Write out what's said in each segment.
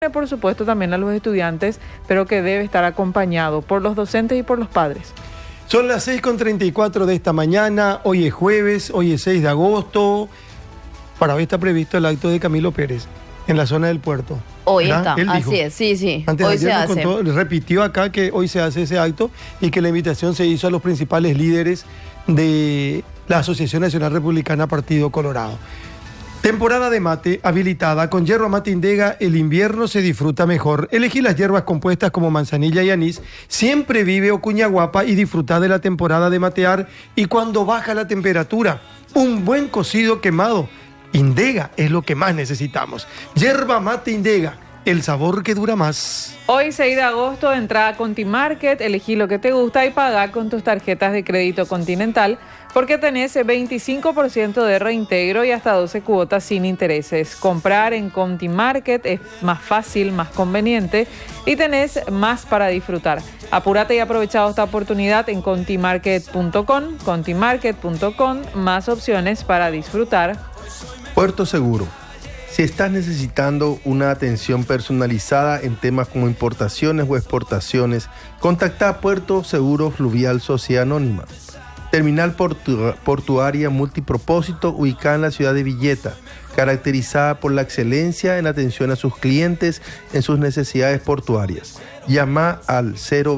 permite, por supuesto, también a los estudiantes, pero que debe estar acompañado por los docentes y por los padres. Son las 6:34 de esta mañana, hoy es jueves, hoy es 6 de agosto. Para hoy está previsto el acto de Camilo Pérez en la zona del puerto. Hoy ¿verdad? está, así es, sí. Antes hoy de ayer se hace. contó, repitió acá que hoy se hace ese acto y que la invitación se hizo a los principales líderes de la Asociación Nacional Republicana Partido Colorado. Temporada de mate habilitada. Con yerba mate Indega el invierno se disfruta mejor. Elegí las hierbas compuestas como manzanilla y anís. Siempre vive Ocuña Guapa y disfruta de la temporada de matear. Y cuando baja la temperatura, un buen cocido quemado. Indega es lo que más necesitamos. Yerba mate Indega, el sabor que dura más. Hoy, 6 de agosto, entra a Contimarket, elegí lo que te gusta y paga con tus tarjetas de crédito Continental, porque tenés 25% de reintegro y hasta 12 cuotas sin intereses. Comprar en Contimarket es más fácil, más conveniente y tenés más para disfrutar. Apúrate y aprovecha esta oportunidad en contimarket.com, más opciones para disfrutar. Puerto Seguro. Si estás necesitando una atención personalizada en temas como importaciones o exportaciones, contacta a Puerto Seguro Fluvial Sociedad Anónima. Terminal portuaria multipropósito ubicada en la ciudad de Villeta, caracterizada por la excelencia en atención a sus clientes en sus necesidades portuarias. Llama al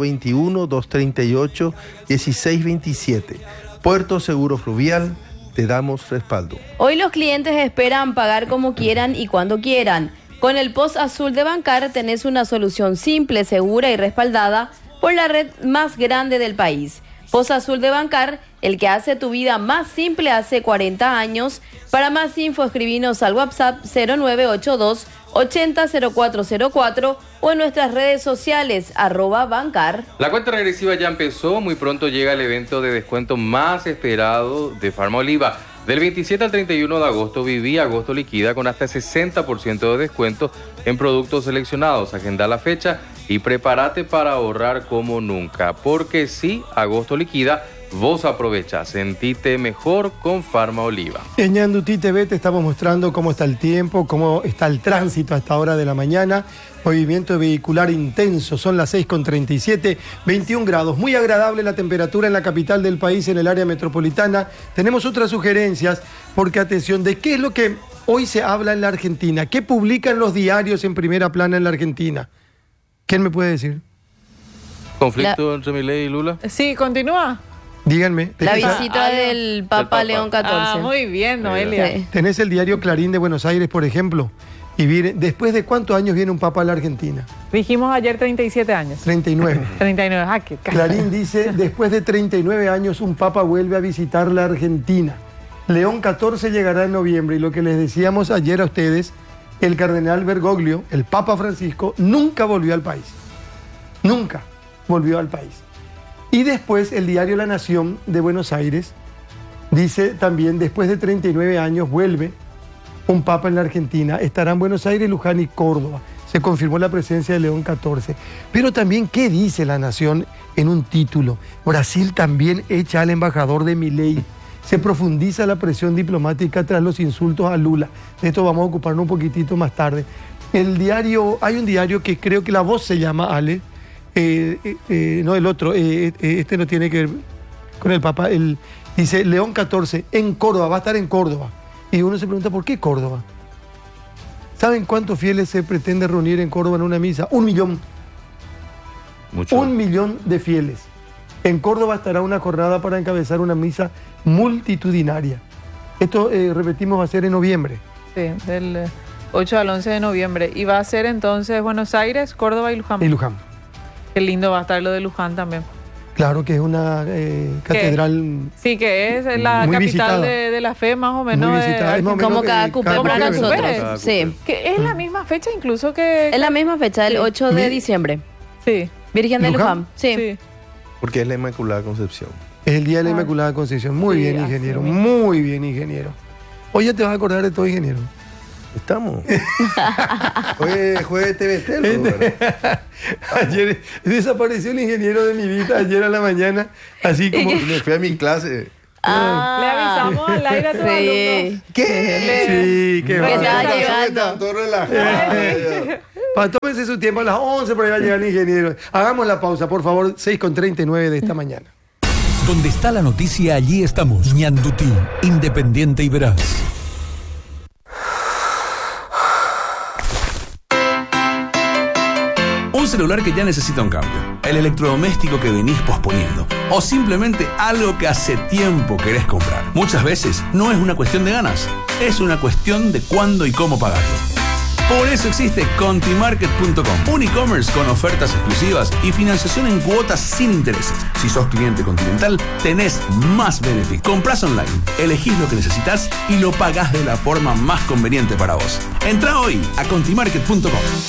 021-238-1627. Puerto Seguro Fluvial, te damos respaldo. Hoy los clientes esperan pagar como quieran y cuando quieran. Con el POS Azul de Bancar tenés una solución simple, segura y respaldada por la red más grande del país. POS Azul de Bancar, el que hace tu vida más simple hace 40 años. Para más info, escribinos al WhatsApp 0982 800404 o en nuestras redes sociales @bancar. La cuenta regresiva ya empezó, muy pronto llega el evento de descuento más esperado de Farmaoliva. Del 27 al 31 de agosto, viví Agosto Liquida con hasta 60% de descuento en productos seleccionados. Agenda la fecha y prepárate para ahorrar como nunca, porque sí, Agosto Liquida, vos aprovecha, sentite mejor con Farmaoliva. En Ñandutí TV te estamos mostrando cómo está el tiempo, cómo está el tránsito a esta hora de la mañana. Movimiento vehicular intenso, son las 6:37, 21 grados. Muy agradable la temperatura en la capital del país, en el área metropolitana. Tenemos otras sugerencias, porque atención, ¿de qué es lo que hoy se habla en la Argentina? ¿Qué publican los diarios en primera plana en la Argentina? ¿Quién me puede decir? ¿Conflicto entre Milei y Lula? Sí, continúa. Díganme. La visita del Papa León XIV. Muy bien, Noelia. Sí. Tenés el diario Clarín de Buenos Aires, por ejemplo, y ¿después de cuántos años viene un papa a la Argentina? Dijimos ayer 37 años. 39. 39, qué cara. Clarín dice, después de 39 años un papa vuelve a visitar la Argentina. León XIV llegará en noviembre, y lo que les decíamos ayer a ustedes, el cardenal Bergoglio, el Papa Francisco, nunca volvió al país. Nunca volvió al país. Y después el diario La Nación de Buenos Aires dice también, después de 39 años vuelve un papa en la Argentina. Estará en Buenos Aires, Luján y Córdoba. Se confirmó la presencia de León XIV. Pero también, ¿qué dice La Nación en un título? Brasil también echa al embajador de Milei. Se profundiza la presión diplomática tras los insultos a Lula. De esto vamos a ocuparnos un poquitito más tarde. Hay un diario que creo que La Voz se llama, Ale. No, el otro, este no tiene que ver con el Papa. Dice León XIV en Córdoba, va a estar en Córdoba. Y uno se pregunta, ¿por qué Córdoba? ¿Saben cuántos fieles se pretende reunir en Córdoba en una misa? 1 millón. Mucho. 1 millón de fieles. En Córdoba estará una jornada para encabezar una misa multitudinaria. Esto, repetimos, va a ser en noviembre. Sí, del 8 al 11 de noviembre. Y va a ser entonces Buenos Aires, Córdoba y Luján. Y Luján. Qué lindo va a estar lo de Luján también. Claro que es una catedral. Sí, que es la muy capital visitada. de la fe, más o menos. Muy visitada. Es más o menos Como cada cupé para cupé. nosotros. Sí. Que es la misma fecha incluso que... Es la misma fecha, el 8 de Mi- diciembre. Sí. Virgen de ¿Luján? Luján. Sí. Porque es la Inmaculada Concepción. Es el día de la Inmaculada Concepción. Muy Sí, bien, así ingeniero. mismo. Muy bien, ingeniero. Hoy ya te vas a acordar de todo, ingeniero. Estamos. Hoy es jueves de TVT. Ayer desapareció el ingeniero de mi vida, ayer a la mañana, así como... Me fui a mi clase. Le avisamos al aire a tus alumnos. Sí. ¿Qué? Sí, qué ¿Qué bárbaro. tal? Llegando. Todo relajado. Tómense su tiempo, a las 11 por ahí va a llegar el ingeniero. Hagamos la pausa, por favor, 6:39 de esta mañana. Donde está la noticia, allí estamos. Ñandutí, independiente y veraz. Un celular que ya necesita un cambio, el electrodoméstico que venís posponiendo, o simplemente algo que hace tiempo querés comprar. Muchas veces no es una cuestión de ganas, es una cuestión de cuándo y cómo pagarlo. Por eso existe Contimarket.com, un e-commerce con ofertas exclusivas y financiación en cuotas sin intereses. Si sos cliente Continental, tenés más beneficios. Comprás online, elegís lo que necesitas y lo pagás de la forma más conveniente para vos. Entrá hoy a Contimarket.com.